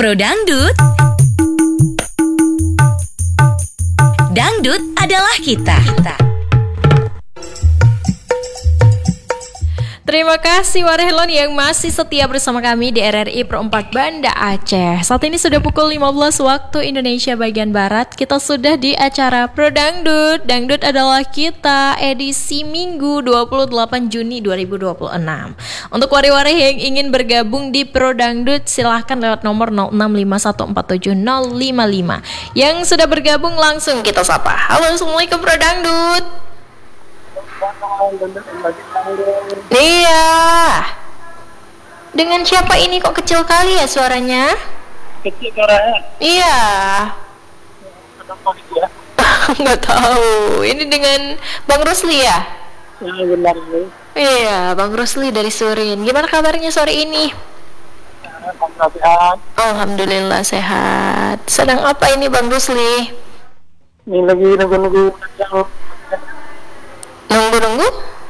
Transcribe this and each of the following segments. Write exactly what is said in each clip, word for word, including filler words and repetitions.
Pro Dangdut. Dangdut adalah kita. kita. Terima kasih Warehlon yang masih setia bersama kami di R R I Pro empat Banda Aceh. Saat ini sudah pukul lima belas waktu Indonesia bagian Barat. Kita sudah di acara Pro Dangdut. Dangdut adalah kita, edisi Minggu dua puluh delapan Juni dua ribu dua puluh enam. Untuk wari-wari yang ingin bergabung di Pro Dangdut, silahkan lewat nomor nol enam lima satu empat tujuh nol lima lima. Yang sudah bergabung langsung kita sapa. Halo, Assalamualaikum Pro Dangdut. Iya. Dengan siapa ini kok kecil kali ya suaranya? Kecil suaranya? Iya. Kenapa gitu ya? Nggak tahu. Ini dengan Bang Rusli ya? Ya benar. Iya, Bang Rusli dari Surin. Gimana kabarnya sore ini? Alhamdulillah sehat. Alhamdulillah sehat. Sedang apa ini Bang Rusli? Ini lagi nunggu-nunggu Nunggu-nunggu?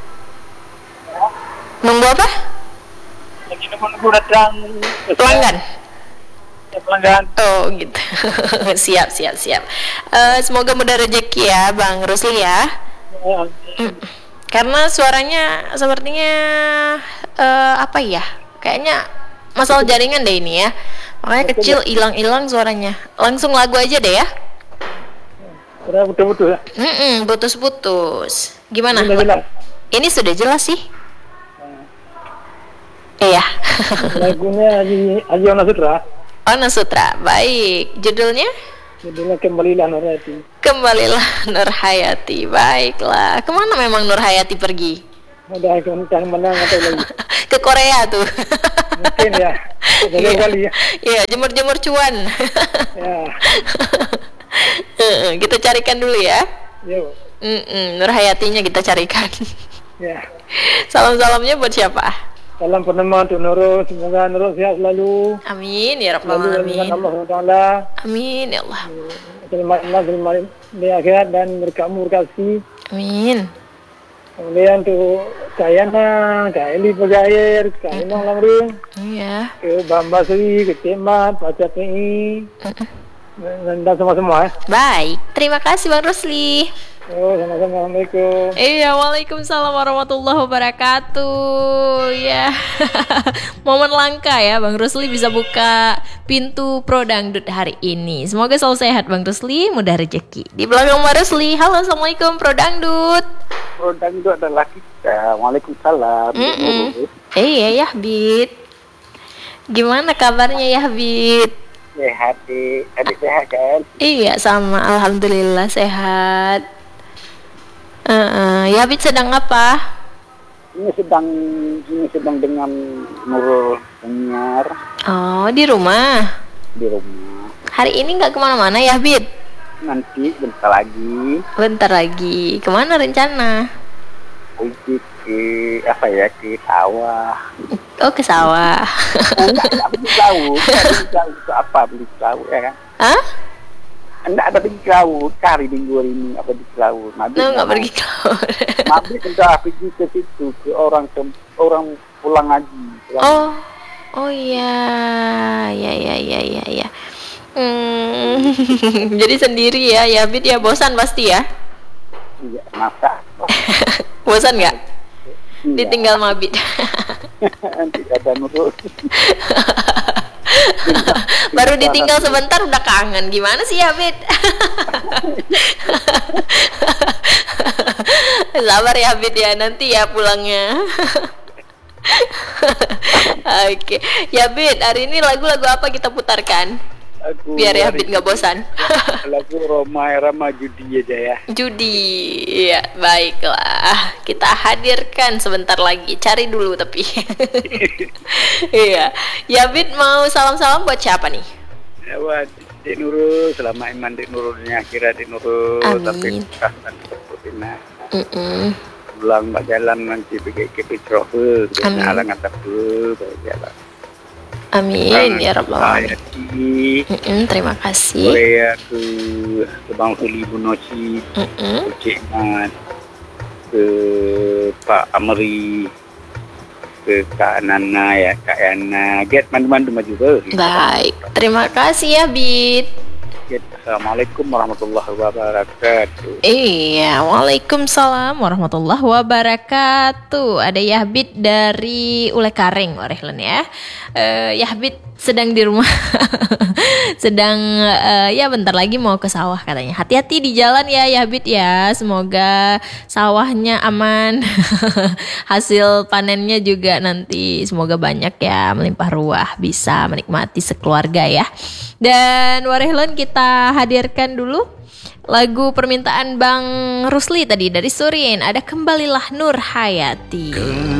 Nunggu apa? lagi nunggu-nunggu datang Pelanggan? Ya, pelanggan. Oh gitu. Siap, siap, siap. Uh, semoga mudah rezeki ya Bang Rusli ya. Ya, Mm. Karena suaranya sepertinya uh, apa ya? Kayaknya masalah jaringan deh ini ya. Makanya kecil, hilang-hilang suaranya. Langsung lagu aja deh ya. udah betul-betul ya. Mm-mm, putus-putus. Gimana? Sudah jelas. Ini sudah jelas sih. Iya. Lagunya Haji Haji Ona Sutra. Ona Sutra. Baik. Judulnya? Judulnya Kembalilah Nur Hayati. Kembalilah Nur Hayati. Baiklah. Kemana memang Nur Hayati pergi? Udah kencang menang atau lagi? Ke Korea tuh. Mungkin ya. Udah Iya. kali ya. Iya, jemur-jemur cuan. Ya. Heeh, kita carikan dulu ya. Yo. Mm-mm, Nur Hayatinya kita carikan. Ya. Salam-salamnya buat siapa? Salam peneman untuk Nurul, semoga Nurul sehat selalu. Amin ya rabbal Selalu alamin. dengan Allah subhanahu wa taala. Amin ya Allah. Selamat Allah, selamat di akhirat dan berkamu berkasih. Amin. Kemudian untuk Kayana, Kak Eli Pegair, Kak Inong Lamrung, Iya. ke Bamba Sri, ke Cemat, Pak P I, dan semua-semua. Baik, terima kasih Bang Rusli. Oh, sama-sama. Assalamualaikum. Iya, waalaikumsalam warahmatullahi wabarakatuh. Ya, momen langka ya, Bang Rusli bisa buka pintu Pro Dangdut hari ini. Semoga selalu sehat, Bang Rusli, mudah rezeki. Di belakang Bang Rusli, halo, assalamualaikum Pro Dangdut. Pro Dangdut adalah kita. Waalaikumsalam. Iya ya, Bit. Gimana kabarnya ya, Bit? Sehat, adik sehat kan? Iya, sama, alhamdulillah sehat. Uh, ya, Bit sedang apa? Ini sedang ini sedang dengan Nurul penyiar Oh, di rumah. di rumah. Hari ini nggak kemana-mana ya, Bit? Nanti bentar lagi Bentar lagi. Kemana rencana? pergi ke apa ya ke sawah. Oh, ke sawah. Enggak, enggak beli laut. Enggak beli laut itu apa beli laut ya kan? Hah? Enggak ada pergi ke laut. Cari minggu ini apa di laut. Nabi No, nggak pergi ke laut. Nabi sudah pergi ke situ ke orang ke orang pulang haji. Pulang. Oh, oh iya, ya ya ya ya ya. Hmm. Jadi sendiri ya, ya Bit ya, bosan pasti ya. Iya, masa. Bosan nggak? Iya. Ditinggal Mabit. Nanti ada Nurul. Baru ditinggal sebentar udah kangen. Gimana sih ya, Bit? Sabar ya, Bit ya. Nanti ya pulangnya. Oke. Ya, Bit, hari ini lagu-lagu apa kita putarkan? Lagu Biar ya, hari Bit nggak bosan. Lagu Roma Rama Judi aja ya. Judi. Ya, baiklah. Kita hadirkan sebentar lagi. Cari dulu tapi. Iya. Ya, Bit mau salam-salam buat siapa nih? Ya buat Dik Nurul, selama iman Dik Nurulnya kira Dik Nurul Amin. tapi kasih sepertinya Mm-mm. pulang mbak jalan nanti pergi ke Petrohul Amin. kena alang atap tu jalan. Amin ya rabbal alamin. Hayati, Mm-mm, terima kasih. Korea ke ke Bang Suli Bunosi, Mm-mm. ke Cik Mat, ke Pak Amri, ke Kak Nana ya, Kak Yana, get mandu-mandu maju juga. Baik, terima kasih ya Bit. Assalamualaikum warahmatullahi wabarakatuh. Iya, waalaikumsalam warahmatullahi wabarakatuh. Ada Yahbit dari Ule Karing, Warehlen ya. Uh, Yahbit sedang di rumah, sedang uh, ya bentar lagi mau ke sawah katanya. Hati-hati di jalan ya Yahbit ya. Semoga sawahnya aman, hasil panennya juga nanti semoga banyak ya, melimpah ruah, bisa menikmati sekeluarga ya. Dan Warehlen kita hadirkan dulu lagu permintaan Bang Rusli tadi dari Surin. Ada Kembalilah Nur Hayati.